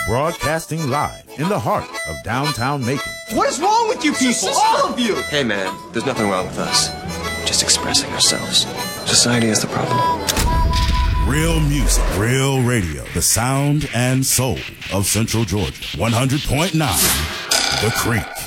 broadcasting live in the heart of downtown Macon. What is wrong with you people? All of you! Hey man, there's nothing wrong with us. Just expressing ourselves. Society is the problem. Real music, real radio, the sound and soul of Central Georgia. 100.9 The Creek.